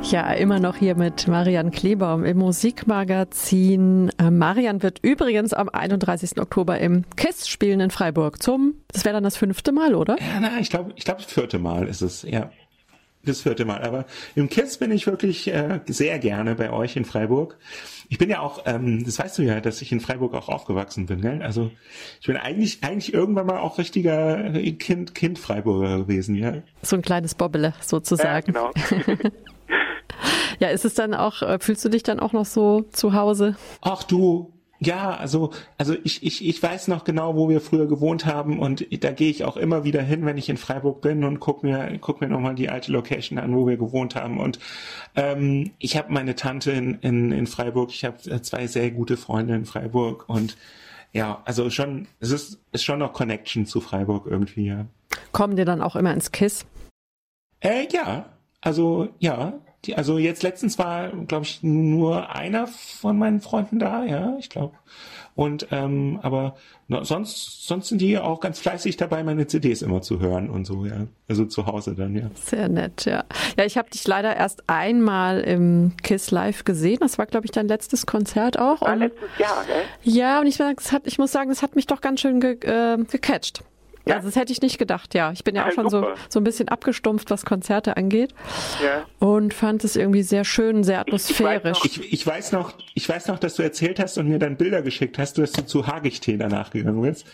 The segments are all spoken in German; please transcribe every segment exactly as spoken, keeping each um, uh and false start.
Ja, immer noch hier mit Marian Kleebaum im Musikmagazin. Äh, Marian wird übrigens am einunddreißigsten Oktober im KISS spielen in Freiburg. Zum, das wäre dann das fünfte Mal, oder? Ja, na, ich glaube, ich glaube, das vierte Mal ist es, ja. Das vierte Mal. Aber im KISS bin ich wirklich äh, sehr gerne bei euch in Freiburg. Ich bin ja auch, ähm, das weißt du ja, dass ich in Freiburg auch aufgewachsen bin, gell? Also ich bin eigentlich eigentlich irgendwann mal auch richtiger Kind Kind Freiburger gewesen, ja. So ein kleines Bobbele sozusagen. Ja, genau. Ja, ist es dann auch, fühlst du dich dann auch noch so zu Hause? Ach du, ja, also also ich ich ich weiß noch genau, wo wir früher gewohnt haben und da gehe ich auch immer wieder hin, wenn ich in Freiburg bin und guck mir guck mir nochmal die alte Location an, wo wir gewohnt haben und ähm, ich habe meine Tante in in in Freiburg, ich habe zwei sehr gute Freunde in Freiburg und ja, also schon, es ist ist schon noch Connection zu Freiburg irgendwie, ja. Kommen die dann auch immer ins KISS? Äh, ja, also ja. Die, also jetzt letztens war, glaube ich, nur einer von meinen Freunden da, ja, ich glaube. Und ähm, aber no, sonst sonst sind die auch ganz fleißig dabei, meine C Ds immer zu hören und so, ja. Also zu Hause dann, ja. Sehr nett, ja. Ja, ich habe dich leider erst einmal im KISS live gesehen. Das war, glaube ich, dein letztes Konzert auch. War Und, letztes Jahr, gell? ja, und ich, es hat, ich muss sagen, es hat mich doch ganz schön ge, äh, gecatcht. Ja? Also das hätte ich nicht gedacht, ja. Ich bin ja Ah, auch schon so, super. so ein bisschen abgestumpft, was Konzerte angeht. Ja. Und fand es irgendwie sehr schön, sehr atmosphärisch. Ich, ich weiß noch, ich weiß noch, dass du erzählt hast und mir dann Bilder geschickt hast, dass du zu Hagichtee danach gegangen bist.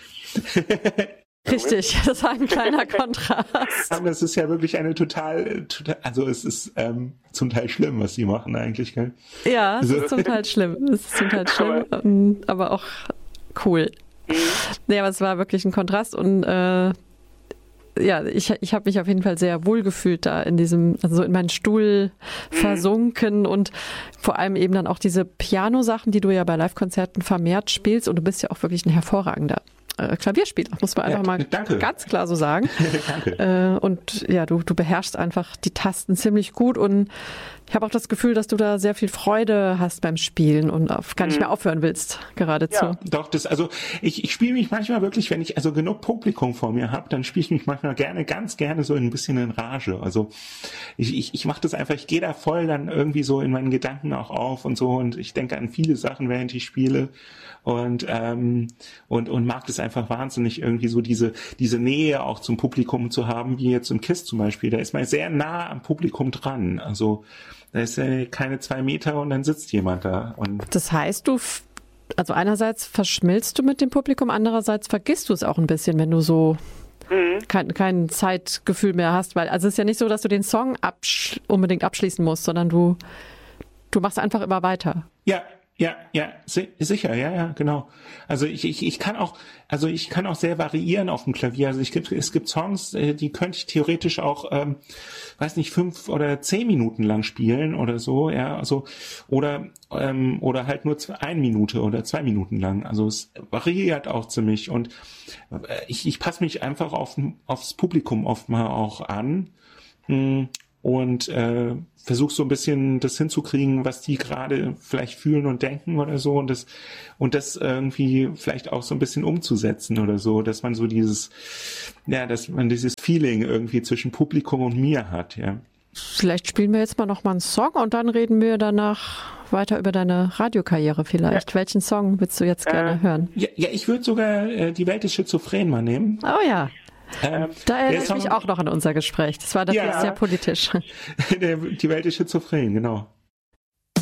Richtig, das war ein kleiner Kontrast. Aber das ist ja wirklich eine total, total also es ist ähm, zum Teil schlimm, was sie machen eigentlich, gell? Ja, es So. ist zum Teil schlimm. Es ist zum Teil schlimm, ähm, aber auch cool. Nee, aber es war wirklich ein Kontrast und äh, ja, ich, ich habe mich auf jeden Fall sehr wohl gefühlt da in diesem, also so in meinen Stuhl versunken und vor allem eben dann auch diese Piano-Sachen, die du ja bei Live-Konzerten vermehrt spielst und du bist ja auch wirklich ein hervorragender äh, Klavierspieler, muss man einfach Ja, mal danke. ganz klar so sagen. Danke. Äh, und ja, du, du beherrschst einfach die Tasten ziemlich gut und ich habe auch das Gefühl, dass du da sehr viel Freude hast beim Spielen und auf, gar nicht mehr aufhören willst, geradezu. Ja. Doch, das, also ich, ich spiele mich manchmal wirklich, wenn ich also genug Publikum vor mir habe, dann spiele ich mich manchmal gerne, ganz gerne so ein bisschen in Rage. Also ich, ich, ich mache das einfach, ich gehe da voll dann irgendwie so in meinen Gedanken auch auf und so und ich denke an viele Sachen, während ich spiele und ähm, und und mag das einfach wahnsinnig, irgendwie so diese diese Nähe auch zum Publikum zu haben, wie jetzt im KISS zum Beispiel. Da ist man sehr nah am Publikum dran. Also da ist ja keine zwei Meter und dann sitzt jemand da. Und Das heißt, du, f- also einerseits verschmilzt du mit dem Publikum, andererseits vergisst du es auch ein bisschen, wenn du so kein, kein Zeitgefühl mehr hast, weil also es ist ja nicht so, dass du den Song absch- unbedingt abschließen musst, sondern du, du machst einfach immer weiter. ja, ja, ja, si- sicher, ja, ja, genau. Also ich, ich, ich kann auch, also ich kann auch sehr variieren auf dem Klavier. Also ich gibt, es gibt Songs, äh, die könnte ich theoretisch auch, ähm, weiß nicht, fünf oder zehn Minuten lang spielen oder so, ja, also oder ähm, oder halt nur zwei, eine Minute oder zwei Minuten lang. Also es variiert auch ziemlich und äh, ich, ich passe mich einfach auf, aufs Publikum oft mal auch an. Mh, und äh, versuch so ein bisschen das hinzukriegen, was die gerade vielleicht fühlen und denken oder so und das und das irgendwie vielleicht auch so ein bisschen umzusetzen oder so, dass man so dieses ja, dass man dieses Feeling irgendwie zwischen Publikum und mir hat, ja. Vielleicht spielen wir jetzt mal noch mal einen Song und dann reden wir danach weiter über deine Radiokarriere vielleicht. Ja. Welchen Song willst du jetzt gerne äh, hören? Ja, ja, ich würde sogar äh, Die Welt ist schizophren mal nehmen. Oh ja. Ähm, da erinnere ich mich auch noch an unser Gespräch. Das war das ja, sehr politisch. Der, die Welt ist schizophren, genau.